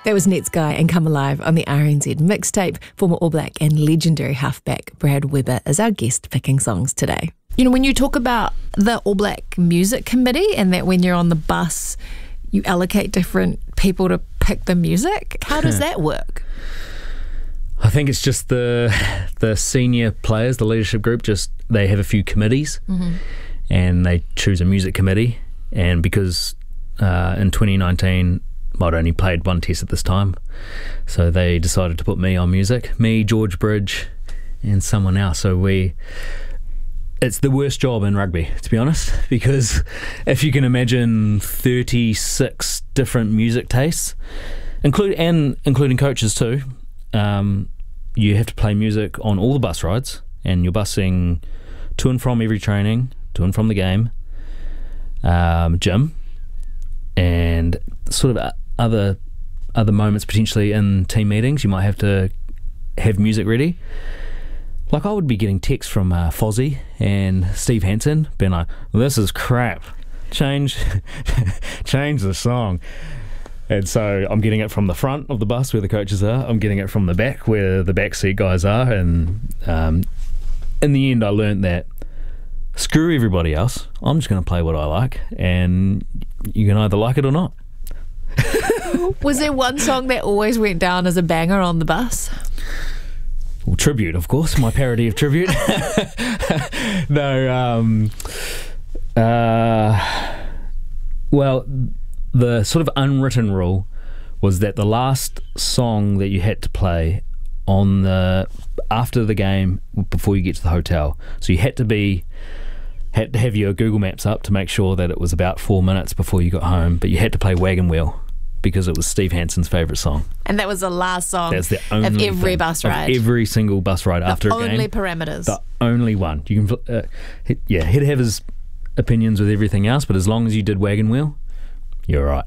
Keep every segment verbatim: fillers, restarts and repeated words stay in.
That was Netsky and Come Alive on the R N Z mixtape. Former All Black and legendary halfback Brad Weber is our guest picking songs today. You know, when you talk about the All Black Music Committee and that when you're on the bus, you allocate different people to pick the music, how does that work? I think it's just the the senior players, the leadership group, just they have a few committees mm-hmm. and they choose a music committee. And because uh, in twenty nineteen, I'd only played one test at this time, so they decided to put me on music. Me, George Bridge, and someone else. So we, it's the worst job in rugby, to be honest, because if you can imagine thirty-six different music tastes, include and including coaches too, um, you have to play music on all the bus rides, and you're busing to and from every training, to and from the game, um, gym, and sort of other other moments potentially in team meetings. You might have to have music ready. Like I would be getting texts from uh, Fozzie and Steve Hansen being like, well, this is crap, change change the song. And so I'm getting it from the front of the bus where the coaches are, I'm getting it from the back where the backseat guys are, and um, in the end I learned that screw everybody else, I'm just going to play what I like, and you can either like it or not. Was there one song that always went down as a banger on the bus? Well, Tribute, of course, my parody of Tribute. no, um, uh, well, the sort of unwritten rule was that the last song that you had to play on the after the game before you get to the hotel, so you had to be had to have your Google Maps up to make sure that it was about four minutes before you got home, but you had to play Wagon Wheel because it was Steve Hansen's favourite song. And that was the last song That's the only of every thing, bus ride. Of every single bus ride the after a game. The only parameters. The only one. You can, uh, he, yeah, he'd have his opinions with everything else, but as long as you did Wagon Wheel, you're right.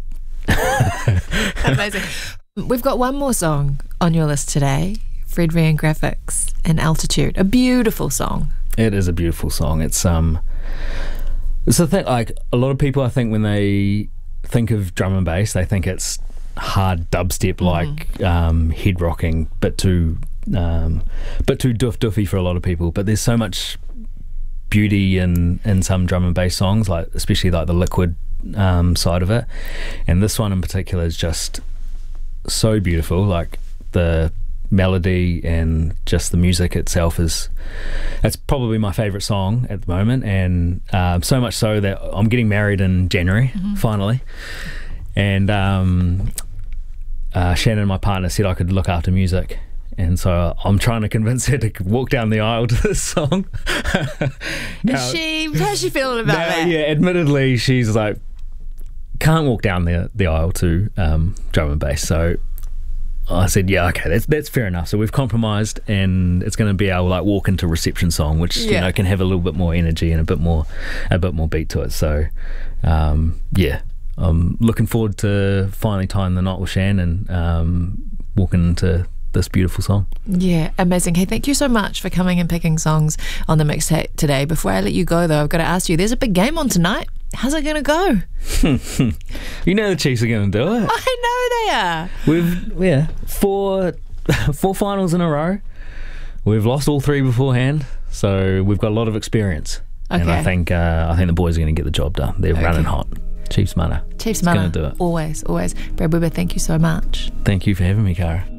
Amazing. We've got one more song on your list today, Fred V and Graphics and Altitude. A beautiful song. It is a beautiful song. It's um, it's the thing. Like a lot of people, I think when they think of drum and bass, they think it's hard dubstep, like mm. um, head rocking, bit too, um, bit too doof doofy for a lot of people. But there's so much beauty in in some drum and bass songs, like especially like the liquid um, side of it. And this one in particular is just so beautiful. Like the melody and just the music itself is, it's probably my favourite song at the moment, and um, so much so that I'm getting married in January mm-hmm. finally, and um, uh, Shannon, my partner, said I could look after music, and so I'm trying to convince her to walk down the aisle to this song. now, is she, how's she feeling about now, that? Yeah, admittedly she's like, can't walk down the, the aisle to um, drum and bass, so I said, yeah, okay, that's that's fair enough. So we've compromised, and it's going to be our like walk into reception song, which yeah. you know can have a little bit more energy and a bit more, a bit more beat to it. So, um, yeah, I'm looking forward to finally tying the knot with Shan and um, walking into this beautiful song. Yeah, amazing. Hey, thank you so much for coming and picking songs on the mixtape today. Before I let you go, though, I've got to ask you, there's a big game on tonight. How's it going to go? You know the Chiefs are going to do it. I know they are. We've, yeah, four, four finals in a row. We've lost all three beforehand, so we've got a lot of experience. Okay. And I think uh, I think the boys are going to get the job done. They're okay. running hot. Chiefs mana. Chiefs mana. Going to do it. Always, always. Brad Weber, thank you so much. Thank you for having me, Cara.